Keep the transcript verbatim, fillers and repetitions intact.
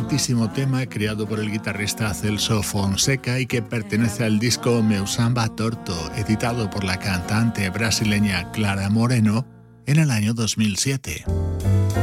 excelentísimo tema creado por el guitarrista Celso Fonseca y que pertenece al disco Meu Samba Torto, editado por la cantante brasileña Clara Moreno en el año dos mil siete.